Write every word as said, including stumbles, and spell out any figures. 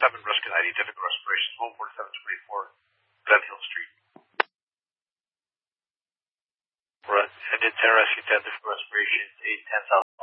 seven Ruskin I D, difficult respirations, one four seven twenty-four, Glen Hill Street. Right, and then ten Rescue ten, difficult respirations, eight ten South.